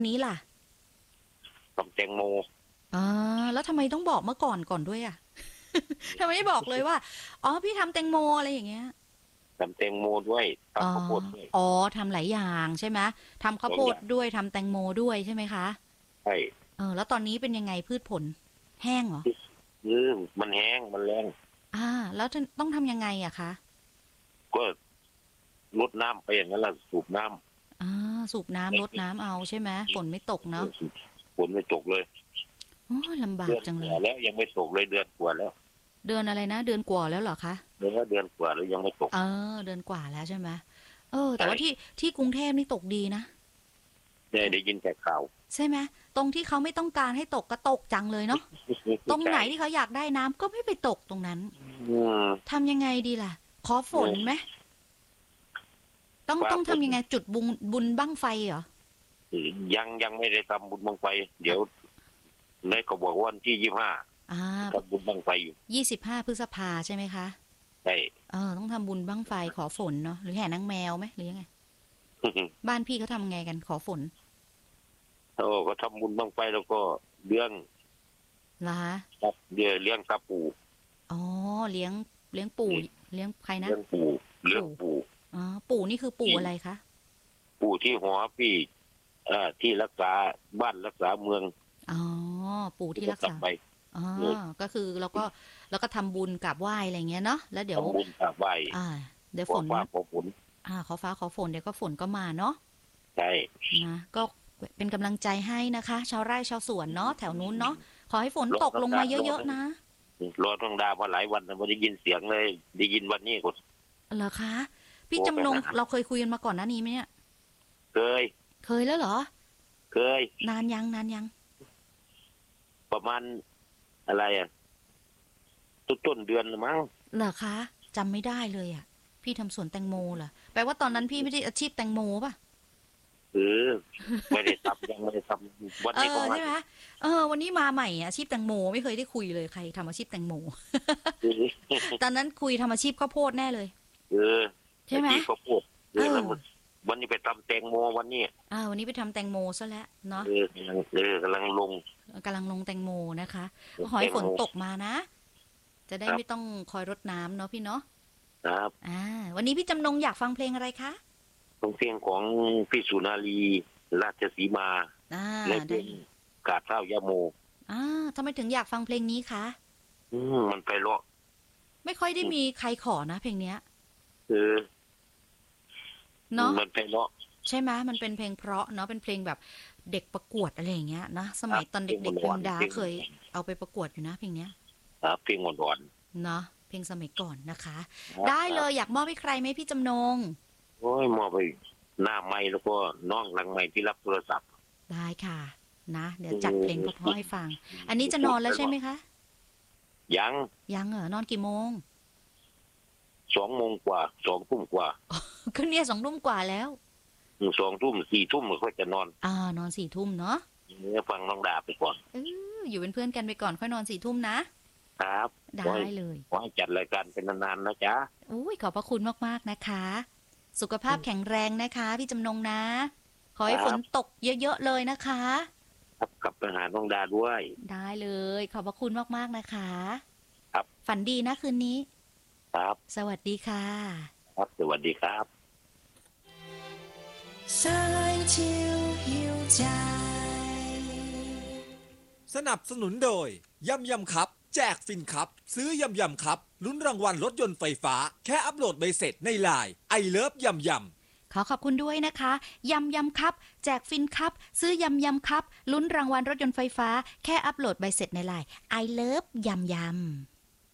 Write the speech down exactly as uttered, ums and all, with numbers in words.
นี้ล่ะทำแตงโมอ่าแล้วทำไมต้องบอกเมื่อก่อนก่อนด้วยอ่ะ ทำไมไม่บอกเลยว่าอ๋อพี่ทำแตงโมอะไรอย่างเงี้ยทำแตงโมด้วยอ๋อทำข้าวโพดด้วยอ๋อทำหลายอย่างใช่ไหมทำข้าวโพดสองอย่างด้วยทำแตงโมด้วยใช่ไหมคะใช่เออแล้วตอนนี้เป็นยังไงพืชผลแห้งเหรอเออมันแห้งมันแรงอ่าแล้วจะต้องทำยังไงอะคะก็ลดน้ำไปอย่างนั้นแหละสูบน้อ่าสูบำน้ำรดน้ำเอาใช่ไหมฝนไม่ตกเนาะฝนไม่ตกเลยโอ้ยลำบากเดือนจังเลยกว่าแล้วยังไม่ตกเลยเดือนกว่าแล้วเดือนอะไรนะเดือนกว่าแล้วเหรอคะเดือนเดือนกว่าแล้วยังไม่ตกเออเดือนกว่าแล้วใช่ไหมเออแต่ใช่ว่าที่ที่กรุงเทพนี่ตกดีนะได้ได้ยินแต่ข่าวใช่ไหมตรงที่เขาไม่ต้องการให้ตกก็ตกจังเลยเนาะตรงไหนใช่ที่เขาอยากได้น้ำก็ไม่ไปตกตรงนั้นอืมทำยังไงดีล่ะขอฝนไหมต้องว่าต้องผมทำยังไงจุดบุญบุญบั้งไฟเหรอยังยังไม่ได้ทำบุญบังไฟเดี๋ยวในเขาบอกว่าวันที่ยี่ห้าอ่าทำบุญบังไฟอยู่ยี่สิบห้าพฤษภาใช่ไหมคะใช่เออต้องทำบุญบั้งไฟขอฝนเนาะหรือแห่นางแมวไหมหรือยังไงบ้านพี่เขาทำไงกันขอฝนโอ้ก็ทำบุญบังไฟแล้วก็เลี้ยงเหรอคะครับเดี๋ยวเลี้ยงตาปู่อ๋อเลี้ยงเลี้ยงปู่เลี้ยงใครนะเลี้ยงปู่เลี้ยงปู่ปู่อ๋อปู่นี่คือปู่ที่อะไรคะปู่ที่หัวพี่อ่าที่รักษาบ้านรักษาเมืองอ๋อปู่ที่รักษาก็กลับไปอ๋อเออก็คือเราก็แล้วก็ทำบุญกราบไหว้อะไรเงี้ยเนาะแล้วเดี๋ยวทำบุญกราบไหว้อ่าเดี๋ยวขอฝนฟ้าขอฝนอ่าขอฟ้าขอฝนเดี๋ยวก็ฝนก็มาเนาะใช่นะก็เป็นกำลังใจให้นะคะชาวไร่ชาวสวนเนาะแถวนู้นเนาะขอให้ฝนรอตกลงมาต้องดารอเยอะๆนะรอต้องดามาหลายวันแต่ไม่ได้ยินเสียงเลยได้ยินวันนี้ก็เหรอคะพี่โทรไปจำนงหาเราเคยคุยกันมาก่อนหน้านี้ไหมเนี่ยเคยเคยแล้วเหรอเคยนานยังนานยังประมาณอะไรอ่ะต้นต้นเดือนละมั้งเหรอคะจำไม่ได้เลยอ่ะพี่ทำสวนแตงโมเหรอแปลว่าตอนนั้นพี่ไม่ได้อาชีพแตงโมป่ะเออไม่ได้ทำยังไม่ได้ทำวันเอนี้ก็มาอใช่ไหมเออวันนี้มาใหม่อาชีพแตงโมไม่เคยได้คุยเลยใครทำอาชีพแตงโมเออตอนนั้นคุยทำอาชีพข้าวโพดแน่เลยเออใช่ไหมที่เขาพูดเอเออแล้วอวันนี้ไปทำแตงโมวันนี้อ่าวันนี้ไปทำแตงโมซะแล้วเนาะเออกำลังเออกำลังลงกำลังลงแตงโมนะคะก็ขอแตให้ฝนงโมตกมานะจะได้ครับไม่ต้องคอยรดน้ำเนาะพี่เนาะครับอ่าวันนี้พี่จำนงอยากฟังเพลงอะไรคะต้องเพลงของพี่สุนารีราชสีมาอ่าและเพลได้งกาดข้าวยาโมอ่าทำไมถึงอยากฟังเพลงนี้คะอืมมันไปเลาะไม่ค่อยได้มีใครขอนะเพลงเนี้ยเออเนาะมันไปเลาะใช่ไหมมันเป็นเพลงเพราะเนาะเป็นเพลงแบบเด็กประกวดอะไรอย่างเงี้ยนะสครับมัยตอนเพลงเด็กๆพิหวานมดาๆเพลงเคยเอาไปประกวดอยู่นะเพลงเนี้ยครับเพลงหวานเนาะเพลงสมัยก่อนนะคะๆครับได้ครับเลยอยากมอบให้ใครไหมพี่จำนงโอ้ยมอบไปหน้าไม้แล้วก็น้องหลังไม้ที่รับโทรศัพท์ได้ค่ะนะเดี๋ยวจัดเพลงเพราะๆให้ฟังอันนี้จะนอนแล้วใช่ไหมคะยังยังเหรอนอนกี่โมงสองโมงกว่าสองทุ่มกว่าก็เนี่ยสองทุ่มกว่าแล้วสองทุ่มสี่ทุ่มก็จะนอนอ่านอนสี่ทุ่มเนาะเนี่ยฟังน้องดาไปก่อนเอออยู่เป็นเพื่อนกันไปก่อนค่อยนอนสี่ทุ่มนะครับได้เลยขอให้จัดรายการเป็นนานๆนะจ๊ะอุ้ยขอบพระคุณมากๆนะคะ สุขภาพแข็งแรงนะคะพี่จำนงนะขอให้ฝนตกเยอะๆเลยนะคะครับกลับไปหาน้องดาด้วยได้เลยขอบพระคุณมากๆนะคะครับฝันดีนะคืนนี้ครับสวัสดีค่ะครับสวัสดีครับสายชิวหิวใจสนับสนุนโดยยำยำครับแจกฟินครับซื้อยำยำครับลุ้นรางวัลรถยนต์ไฟฟ้าแค่อัปโหลดใบเสร็จในไลน์ไอเลิฟยำยำขอขอบคุณด้วยนะคะยำยำครับแจกฟินครับซื้อยำยำครับลุ้นรางวัลรถยนต์ไฟฟ้าแค่อัปโหลดใบเสร็จในไลน์ I love ยำยำ